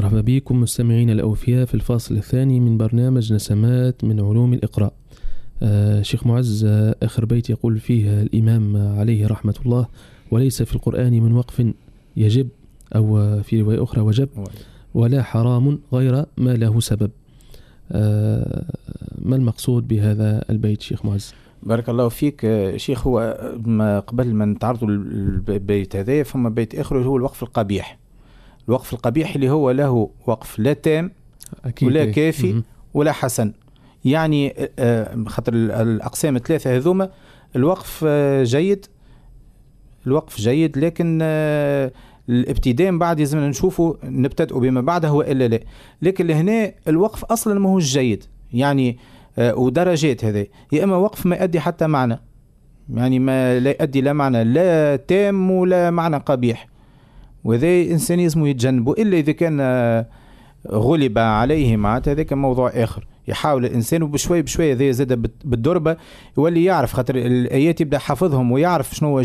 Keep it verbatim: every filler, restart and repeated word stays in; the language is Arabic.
مرحبا بكم مستمعين الأوفياء في الفاصل الثاني من برنامج نسمات من علوم الإقراء. آه شيخ معز، آه آخر بيت يقول فيه الإمام عليه رحمة الله: وليس في القرآن من وقف يجب، أو في رواية أخرى وجب، ولا حرام غير ما له سبب. آه ما المقصود بهذا البيت شيخ معز؟ بارك الله فيك شيخ. هو ما قبل ما نتعرضوا البيت هذا فما بيت آخر هو الوقف القبيح. الوقف القبيح اللي هو له وقف لا تام ولا كافي م- ولا حسن. يعني خاطر الأقسام الثلاثة هذوما الوقف جيد، الوقف جيد، لكن الابتداء بعد لازم نشوفوا نبتدئوا بما بعده هو إلا لا. لكن لهنا الوقف أصلا ما هو جيد، يعني ودرجات. هذا يا إما وقف ما يؤدي حتى معنى، يعني ما لا يؤدي لا معنى لا تام ولا معنى قبيح، وذا إنسان يسمو يتجنبه إلا إذا كان غلب عليه معناتها هذا كان موضوع آخر. يحاول الإنسان وبشوي بشوي ذا زاد بالدربة يولي يعرف، خاطر الآيات يبدأ حافظهم ويعرف شنو